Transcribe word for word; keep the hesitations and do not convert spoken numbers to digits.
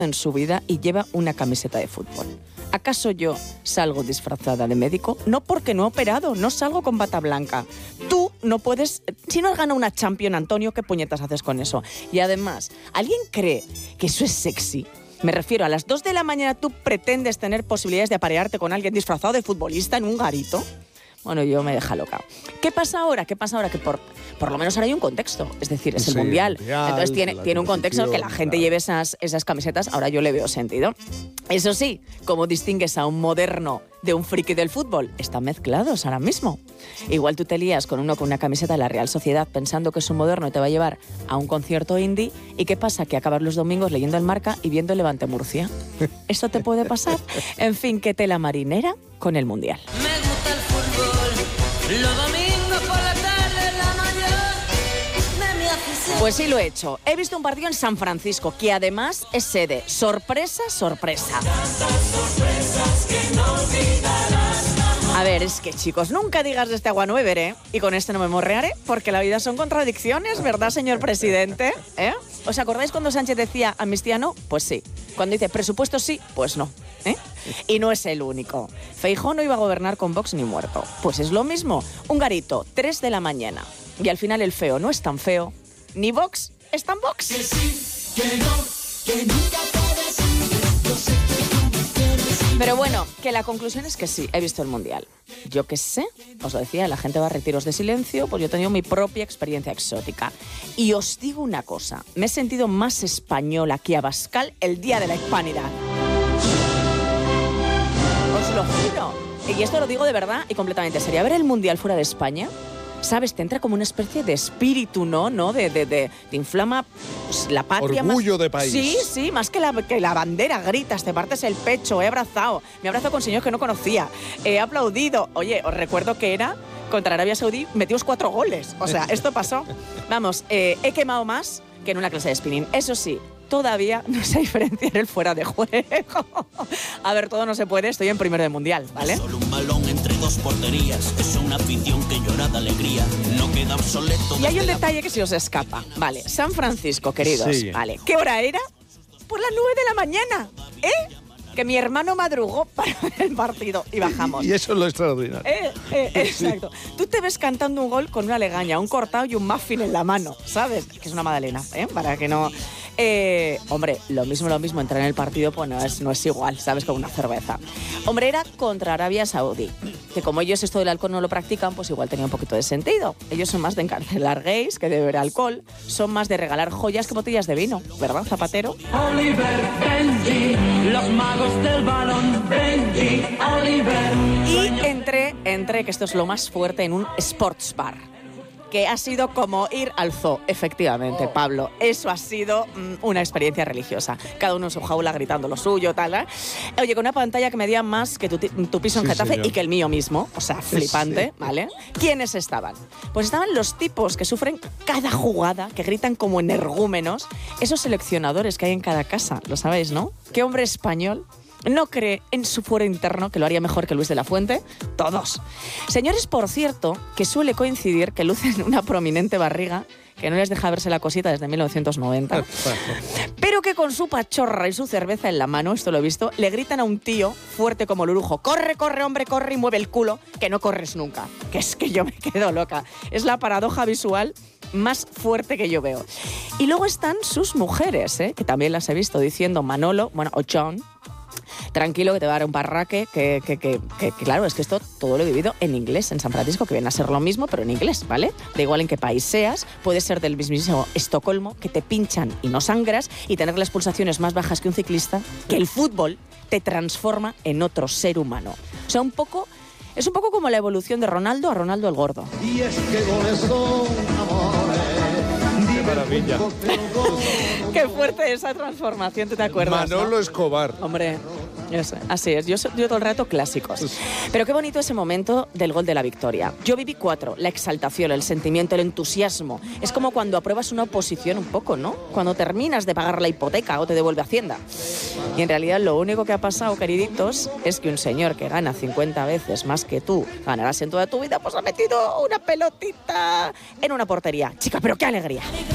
en su vida y lleva una camiseta de fútbol. ¿Acaso yo salgo disfrazada de médico? No, porque no he operado, no salgo con bata blanca. Tú no puedes... Si no has ganado una Champions, Antonio, ¿qué puñetas haces con eso? Y además, ¿alguien cree que eso es sexy? Me refiero, a las dos de la mañana tú pretendes tener posibilidades de aparearte con alguien disfrazado de futbolista en un garito. Bueno, yo me deja loca. ¿Qué pasa ahora? ¿Qué pasa ahora? Que por, por lo menos ahora hay un contexto. Es decir, es el Sí, mundial. mundial. Entonces tiene, tiene un contexto que la gente claro. lleve esas, esas camisetas. Ahora yo le veo sentido. Eso sí, ¿cómo distingues a un moderno de un friki del fútbol? Están mezclados ahora mismo. Igual tú te lías con uno con una camiseta de la Real Sociedad pensando que es un moderno y te va a llevar a un concierto indie. ¿Y qué pasa? Que acabas los domingos leyendo el Marca y viendo el Levante Murcia. ¿Eso te puede pasar? En fin, qué tela marinera con el mundial. Me gusta el fútbol, los domingos por la tarde, la mayor de mi afición. Pues sí lo he hecho. He visto un partido en San Francisco, que además es sede. Sorpresa, sorpresa. A ver, es que chicos, nunca digas de este agua no beberé, y con este no me morrearé, porque la vida son contradicciones, ¿verdad, señor presidente? ¿Eh? ¿Os acordáis cuando Sánchez decía amnistía no? Pues sí. Cuando dice presupuesto sí, pues no. ¿Eh? Y no es el único. Feijóo no iba a gobernar con Vox ni muerto. Pues es lo mismo. Un garito, tres de la mañana. Y al final el feo no es tan feo, ni Vox es tan Vox. Que sí, que no, que nunca puedes ir. Yo sé que tú me quieres ir. Pero bueno, que la conclusión es que sí, he visto el Mundial. Yo qué sé, os lo decía, la gente va a retiros de silencio, pues yo he tenido mi propia experiencia exótica. Y os digo una cosa, me he sentido más española que Abascal el día de la Hispanidad. Os lo juro. Y esto lo digo de verdad y completamente serio. Ver el Mundial fuera de España, ¿sabes? Te entra como una especie de espíritu, ¿no? ¿No? De, de, de, te inflama pues, la patria. Orgullo más... de país. Sí, sí, más que la, que la bandera, gritas, te partes el pecho, he abrazado, me abrazo con señores que no conocía, he aplaudido. Oye, os recuerdo que era contra Arabia Saudí, metimos cuatro goles. O sea, esto pasó. Vamos, eh, he quemado más que en una clase de spinning. Eso sí, todavía no sé diferenciar el fuera de juego. A ver, todo no se puede, estoy en primero de mundial, ¿vale? Solo un balón entre dos porterías, es una afición que llora de alegría, no queda obsoleto. Y hay un desde la- detalle que se os escapa. Vale, San Francisco, queridos. Sí. Vale, ¿qué hora era? Por las nueve de la mañana, ¿eh? Que mi hermano madrugó para ver el partido y bajamos. Y eso es lo extraordinario. Eh, eh, exacto. Tú te ves cantando un gol con una legaña, un cortado y un muffin en la mano, ¿sabes? Que es una magdalena, ¿eh? Para que no... Eh, hombre, lo mismo, lo mismo, entrar en el partido pues no es, no es igual, ¿sabes? Con una cerveza. Hombre, era contra Arabia Saudí, que como ellos esto del alcohol no lo practican, pues igual tenía un poquito de sentido. Ellos son más de encarcelar gays que de beber alcohol, son más de regalar joyas que botellas de vino, ¿verdad, Zapatero? Oliver, Benji, los magos del balón, Benji, Oliver. Y entré, entré, que esto es lo más fuerte, en un sports bar, que ha sido como ir al zoo, efectivamente, Pablo. Eso ha sido mm, una experiencia religiosa. Cada uno en su jaula gritando lo suyo, tal, ¿eh? Oye, con una pantalla que medía más que tu, ti- tu piso en Sí, Getafe señor. y que el mío mismo. O sea, flipante, Sí. ¿vale? ¿Quiénes estaban? Pues estaban los tipos que sufren cada jugada, que gritan como energúmenos. Esos seleccionadores que hay en cada casa, lo sabéis, ¿no? ¿Qué hombre español no cree en su fuero interno que lo haría mejor que Luis de la Fuente? Todos. Señores, por cierto, que suele coincidir que lucen una prominente barriga que no les deja verse la cosita desde mil novecientos noventa, pero que con su pachorra y su cerveza en la mano, esto lo he visto, le gritan a un tío fuerte como el orujo: corre, corre, hombre, corre y mueve el culo, que no corres nunca. Que es que yo me quedo loca. Es la paradoja visual más fuerte que yo veo. Y luego están sus mujeres, ¿eh? Que también las he visto diciendo Manolo, bueno, o John, tranquilo que te va a dar un parraque, que, que, que, que, que claro, es que esto todo lo he vivido en inglés en San Francisco, que viene a ser lo mismo, pero en inglés, ¿vale? Da igual en qué país seas, puede ser del mismísimo Estocolmo, que te pinchan y no sangras, y tener las pulsaciones más bajas que un ciclista, que el fútbol te transforma en otro ser humano. O sea, un poco... Es un poco como la evolución de Ronaldo a Ronaldo el Gordo. Y es que goles son amores. Qué maravilla. Qué fuerte esa transformación, ¿tú te acuerdas? Manolo ¿no? Escobar. Hombre, yo sé, así es. Yo, so- yo todo el rato clásicos. Pero qué bonito ese momento del gol de la victoria. Yo viví cuatro. La exaltación, el sentimiento, el entusiasmo. Es como cuando apruebas una oposición un poco, ¿no? Cuando terminas de pagar la hipoteca o te devuelve Hacienda. Y en realidad lo único que ha pasado, queriditos, es que un señor que gana cincuenta veces más que tú, ganarás en toda tu vida, pues ha metido una pelotita en una portería. Chica, pero qué alegría.